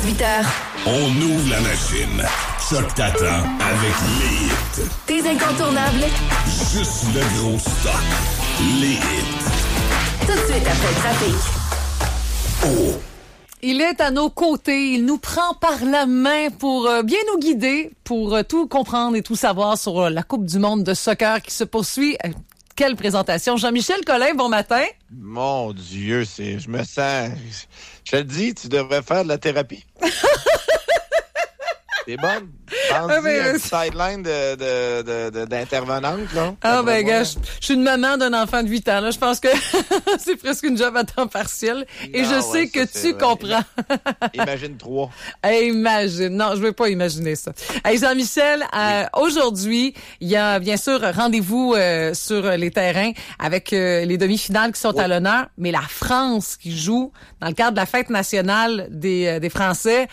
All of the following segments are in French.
18h. On ouvre la machine. Choc t'attend avec les hits. Tes incontournables. Juste le gros stock. Les hits. Tout de suite après le trafic. Oh! Il est à nos côtés, il nous prend par la main pour bien nous guider, pour tout comprendre et tout savoir sur la Coupe du monde de soccer qui se poursuit. Quelle présentation. Jean-Michel Collin, bon matin. Mon Dieu, je me sens... Je te le dis, tu devrais faire de la thérapie. T'es bonne? Pense-y sideline d'intervenante, là. Ah, ben, gars, je suis une maman d'un enfant de 8 ans, là. Je pense que c'est presque une job à temps partiel. Et je sais que tu comprends. Imagine 3. Hey, imagine. Non, je veux pas imaginer ça. Hey, Jean-Michel, aujourd'hui, il y a bien sûr rendez-vous sur les terrains avec les demi-finales qui sont à l'honneur, mais la France qui joue dans le cadre de la fête nationale des Français.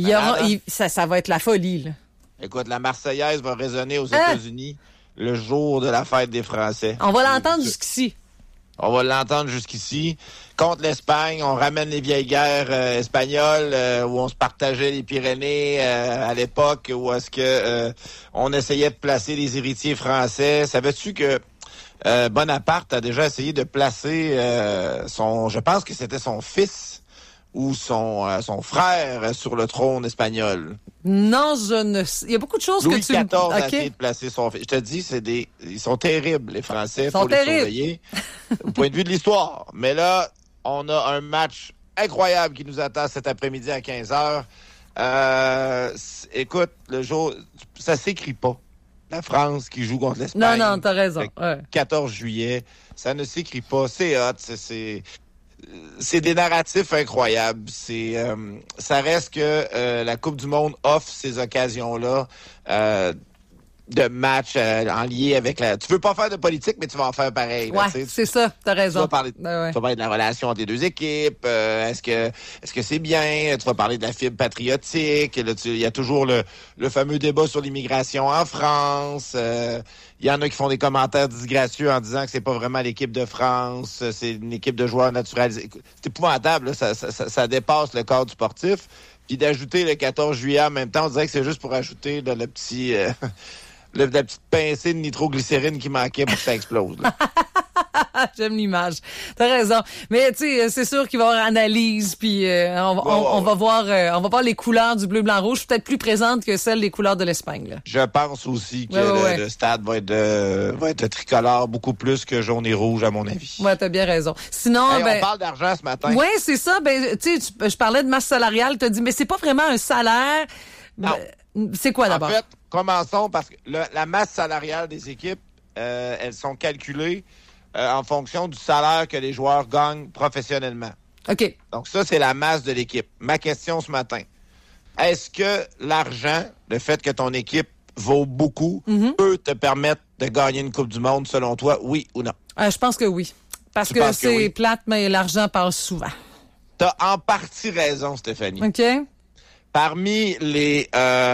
Ça va être la folie, là. Écoute, la Marseillaise va résonner aux États-Unis le jour de la fête des Français. On va l'entendre jusqu'ici. On va l'entendre jusqu'ici. Contre l'Espagne, on ramène les vieilles guerres espagnoles où on se partageait les Pyrénées à l'époque, où est-ce que on essayait de placer les héritiers français. Savais-tu que Bonaparte a déjà essayé de placer je pense que c'était son fils ou son frère sur le trône espagnol? Non, il y a beaucoup de choses Louis que tu... XIV a essayé de placer son fils. Je te dis, ils sont terribles, les Français. Ils sont faut terribles. les surveiller au point de vue de l'histoire. Mais là, on a un match incroyable qui nous attend cet après-midi à 15h. Écoute, le jour, ça s'écrit pas. La France qui joue contre l'Espagne. Non, t'as raison. Le 14 juillet, ça ne s'écrit pas. C'est hot, c'est des narratifs incroyables. Ça reste que la Coupe du Monde offre ces occasions-là de matchs en lien avec la... Tu veux pas faire de politique, mais tu vas en faire pareil. Ouais, là, c'est ça. T'as raison. Tu vas parler, ouais. tu vas parler de la relation entre les deux équipes. Est-ce que c'est bien? Tu vas parler de la fibre patriotique. Il y a toujours le fameux débat sur l'immigration en France. Il y en a qui font des commentaires disgracieux en disant que c'est pas vraiment l'équipe de France, c'est une équipe de joueurs naturalisés. C'est épouvantable, là, ça dépasse le cadre du sportif. Puis d'ajouter le 14 juillet en même temps, on dirait que c'est juste pour ajouter le petit... la petite pincée de nitroglycérine qui manquait pour que ça explose. Là. J'aime l'image. T'as raison. Mais tu sais, c'est sûr qu'il va y avoir analyse, puis on va voir les couleurs du bleu, blanc, rouge, peut-être plus présentes que celles des couleurs de l'Espagne. Là. Je pense aussi que le stade va être tricolore beaucoup plus que jaune et rouge, à mon avis. Ouais, t'as bien raison. Sinon, on parle d'argent ce matin. Ouais, c'est ça. Ben, tu sais, je parlais de masse salariale. T'as dit, mais c'est pas vraiment un salaire. Non. C'est quoi d'abord? En fait, commençons parce que la masse salariale des équipes, elles sont calculées en fonction du salaire que les joueurs gagnent professionnellement. OK. Donc ça, c'est la masse de l'équipe. Ma question ce matin, est-ce que l'argent, le fait que ton équipe vaut beaucoup, peut te permettre de gagner une Coupe du Monde, selon toi, oui ou non? Je pense que oui. Parce que c'est plate, mais l'argent passe souvent. T'as en partie raison, Stéphanie. OK. Parmi les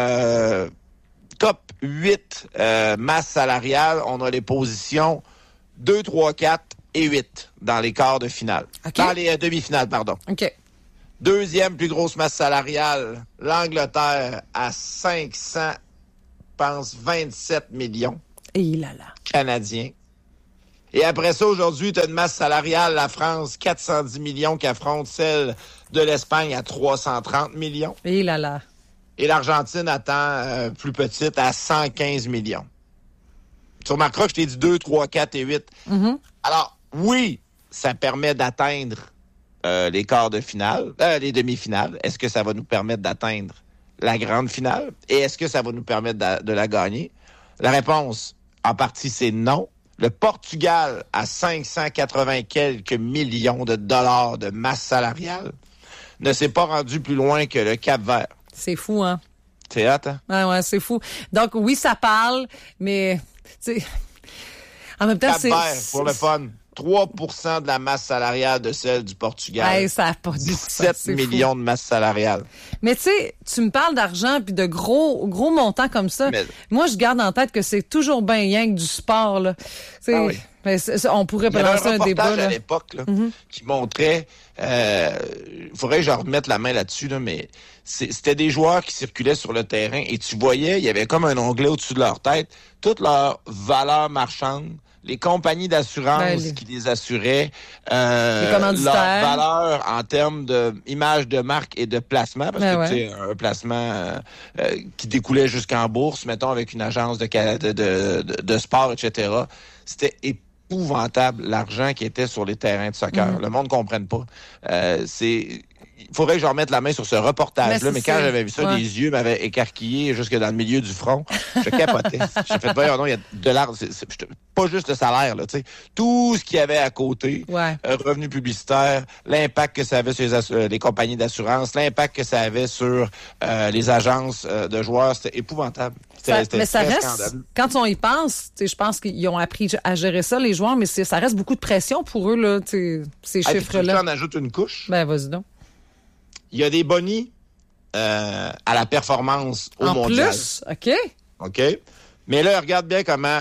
top 8 masses salariales, on a les positions 2, 3, 4 et 8 dans les quarts de finale. Okay. Dans les demi-finales, pardon. OK. Deuxième plus grosse masse salariale, l'Angleterre à 27 millions. Et là. Canadiens. Et après ça, aujourd'hui, tu as une masse salariale, la France, 410 millions qui affronte celle de l'Espagne à 330 millions. Et là. Et l'Argentine attend plus petite à 115 millions. Tu remarqueras que je t'ai dit 2, 3, 4 et 8. Mm-hmm. Alors, oui, ça permet d'atteindre les quarts de finale, les demi-finales. Est-ce que ça va nous permettre d'atteindre la grande finale? Et est-ce que ça va nous permettre de la gagner? La réponse, en partie, c'est non. Le Portugal, à 580 quelques millions de dollars de masse salariale, ne s'est pas rendu plus loin que le Cap-Vert. C'est fou, hein? C'est hot, hein? Ouais, c'est fou. Donc, oui, ça parle, mais, tu sais, en même temps, Cap-Vert, pour le fun, 3% de la masse salariale de celle du Portugal. Hey, ça a pas 17 millions fou. De masse salariale. Mais tu sais, tu me parles d'argent puis de gros montants comme ça. Mais... Moi, je garde en tête que c'est toujours bien rien que du sport, là. Ah oui. Mais on pourrait Il y avait lancer un débat. reportage Là. à l'époque là, qui montrait, il faudrait que je remette la main là-dessus, là, mais c'était des joueurs qui circulaient sur le terrain et tu voyais, il y avait comme un onglet au-dessus de leur tête, toute leur valeur marchande, les compagnies d'assurance qui les assuraient, leur valeur en termes d'image de marque et de placement, parce que tu sais, un placement qui découlait jusqu'en bourse, mettons avec une agence de sport, etc. C'était épouvantable l'argent qui était sur les terrains de soccer. Le monde ne comprenne pas. Il faudrait que je remette la main sur ce reportage-là, mais quand j'avais vu ça, les yeux m'avaient écarquillé jusque dans le milieu du front. Je capotais. J'ai fait, voyons, non, il y a de l'argent. Pas juste le salaire, là, tu sais. Tout ce qu'il y avait à côté, revenus publicitaires, l'impact que ça avait sur les compagnies d'assurance, l'impact que ça avait sur les agences de joueurs, c'était épouvantable. Mais ça reste, scandaleux. Quand on y pense, je pense qu'ils ont appris à gérer ça, les joueurs, mais ça reste beaucoup de pression pour eux, là, ces chiffres-là. J'en ajoute une couche. Ben, vas-y donc. Il y a des bonnies à la performance au mondial. En plus? OK. Mais là, regarde bien comment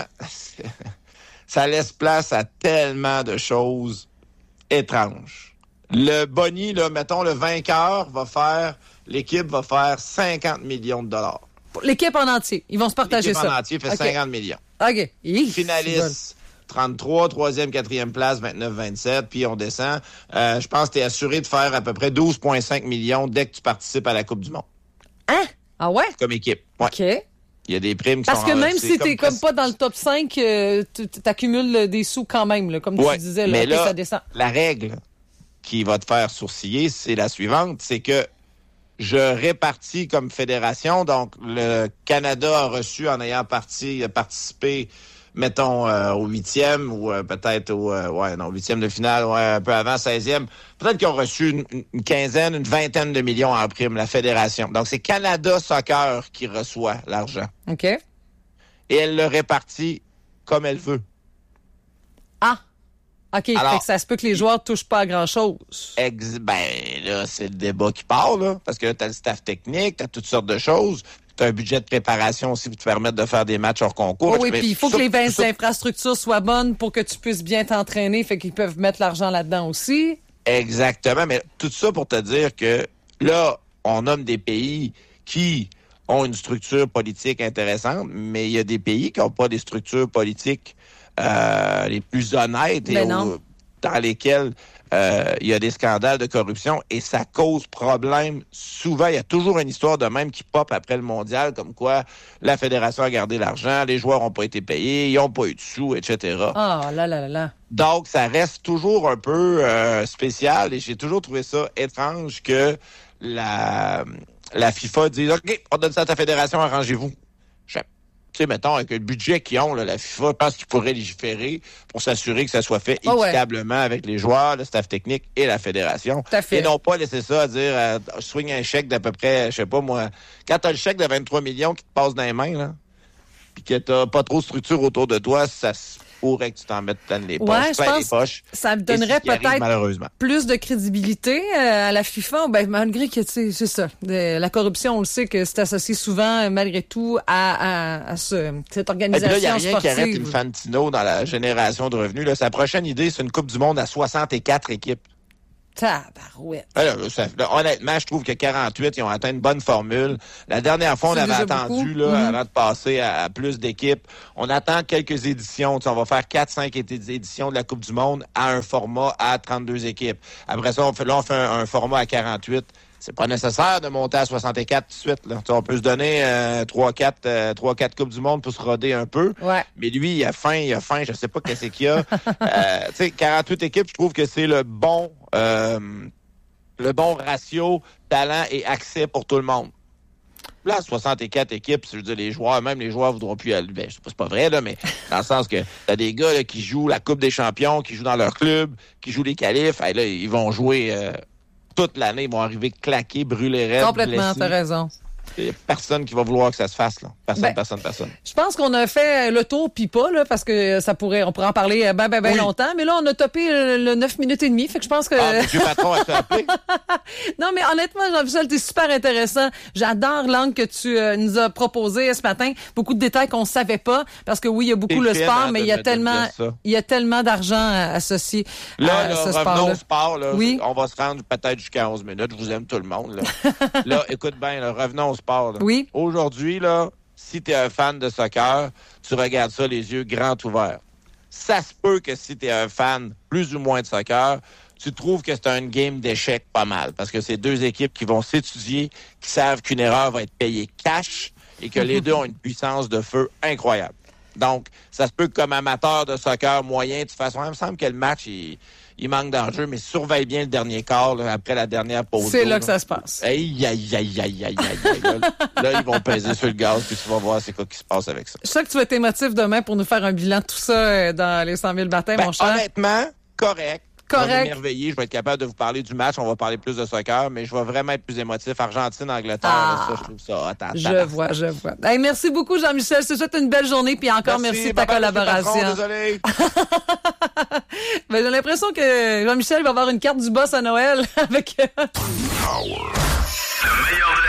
ça laisse place à tellement de choses étranges. Le boni, là, mettons, le vainqueur l'équipe va faire 50 millions de dollars. L'équipe en entier. Ils vont se partager ça. L'équipe en entier fait 50 millions. OK. Finaliste, 33, troisième, quatrième place, 29, 27, puis on descend. Je pense que tu es assuré de faire à peu près 12,5 millions dès que tu participes à la Coupe du Monde. Hein? Ah ouais? Comme équipe. Ouais. OK. Il y a des primes qui sont... Parce que même si t'es comme pas dans le top 5, t'accumules des sous quand même, là, comme tu disais, là, mais là, ça descend. La règle qui va te faire sourciller, c'est la suivante, c'est que je répartis comme fédération, donc le Canada a reçu en ayant participé, mettons, au 8e ou peut-être au 8e de finale, un peu avant, 16e. Peut-être qu'ils ont reçu une quinzaine, une vingtaine de millions en prime, la fédération. Donc, c'est Canada Soccer qui reçoit l'argent. OK. Et elle le répartit comme elle veut. Ah! OK, alors, fait que ça se peut que les joueurs touchent pas à grand-chose. Là, c'est le débat qui part, là, parce que là, t'as le staff technique, t'as toutes sortes de choses. T'as un budget de préparation aussi pour te permettre de faire des matchs hors concours. Oui, puis il faut que les infrastructures soient bonnes pour que tu puisses bien t'entraîner, fait qu'ils peuvent mettre l'argent là-dedans aussi. Exactement, mais tout ça pour te dire que là, on nomme des pays qui ont une structure politique intéressante, mais il y a des pays qui n'ont pas des structures politiques les plus honnêtes et dans lesquelles il y a des scandales de corruption et ça cause problème. Souvent, il y a toujours une histoire de même qui pop après le mondial, comme quoi la fédération a gardé l'argent, les joueurs n'ont pas été payés, ils n'ont pas eu de sous, etc. Ah, là. Donc, ça reste toujours un peu spécial et j'ai toujours trouvé ça étrange que la FIFA dise « OK, on donne ça à ta fédération, arrangez-vous. » Tu sais, mettons, avec le budget qu'ils ont, là, la FIFA, je pense qu'ils pourraient légiférer pour s'assurer que ça soit fait équitablement avec les joueurs, le staff technique et la fédération. Tout à fait. Et non pas laisser ça à dire, swing un chèque d'à peu près, je sais pas moi, quand t'as le chèque de 23 millions qui te passe dans les mains, là, puis que t'as pas trop de structure autour de toi, ça se pourrait que tu t'en mettes plein les poches. Ouais, je pense que ça donnerait peut-être plus de crédibilité à la FIFA. Ben, malgré que, tu sais, c'est ça. La corruption, on le sait que c'est associé souvent, malgré tout, à cette organisation sportive. Il n'y a rien qui arrête Infantino dans la génération de revenus. Là, sa prochaine idée, c'est une Coupe du Monde à 64 équipes. Tabarouette. Alors, honnêtement, je trouve que 48, ils ont atteint une bonne formule. La dernière fois, on avait attendu, avant de passer à plus d'équipes. On attend quelques éditions. On va faire 4-5 éditions de la Coupe du Monde à un format à 32 équipes. Après ça, on fait un format à 48. C'est pas nécessaire de monter à 64 tout de suite. Là. On peut se donner 3-4 Coupes du Monde pour se roder un peu. Ouais. Mais lui, il a faim, je sais pas qu'est-ce qu'il y a. 48 équipes, je trouve que c'est le bon ratio talent et accès pour tout le monde. Là, 64 équipes, je veux dire, les joueurs voudront plus aller. Ben, c'est pas vrai, là, mais dans le sens que t'as des gars là, qui jouent la Coupe des champions, qui jouent dans leur club, qui jouent les qualifs. Là, ils vont jouer toute l'année, ils vont arriver claqués, brûlés raides. Complètement, blessés. t'as raison. Il n'y a personne qui va vouloir que ça se fasse, là. Personne. Je pense qu'on a fait le tour, puis pas, là, parce que on pourrait en parler ben longtemps. Mais là, on a topé le 9 minutes et demie. Fait que je pense que... Ah, M. Patron a appelé. Non, mais honnêtement, Jean-Michel, t'es super intéressant. J'adore l'angle que tu nous as proposé ce matin. Beaucoup de détails qu'on savait pas. Parce que oui, il y a beaucoup le sport, mais il y a tellement d'argent associé à ce sport-là. Revenons au sport, là. Oui. On va se rendre peut-être jusqu'à 11 minutes. Je vous aime tout le monde, là. Là, écoute bien, là, revenons au sport, là. Oui. Aujourd'hui, là, si tu es un fan de soccer, tu regardes ça les yeux grands ouverts. Ça se peut que si tu es un fan plus ou moins de soccer, tu trouves que c'est un game d'échecs pas mal. Parce que c'est deux équipes qui vont s'étudier, qui savent qu'une erreur va être payée cash et que les deux ont une puissance de feu incroyable. Donc, ça se peut que comme amateur de soccer moyen, de toute façon, il me semble que le match, il manque d'enjeu, mais surveille bien le dernier quart, là, après la dernière pause. C'est là que ça se passe. Aïe. Là, ils vont peser sur le gaz, puis tu vas voir c'est quoi qui se passe avec ça. Je sais que tu vas être émotif demain pour nous faire un bilan de tout ça dans les 100 000 baptêmes, mon cher. Honnêtement, correct. Correct. Je vais m'émerveiller, je vais être capable de vous parler du match, on va parler plus de soccer, mais je vais vraiment être plus émotif. Argentine, Angleterre, là, ça, je trouve ça hot. Je vois. Hey, merci beaucoup, Jean-Michel. Je te souhaite une belle journée, puis encore merci de ta collaboration. Désolé. Ben, j'ai l'impression que Jean-Michel va avoir une carte du boss à Noël avec... Le meilleur de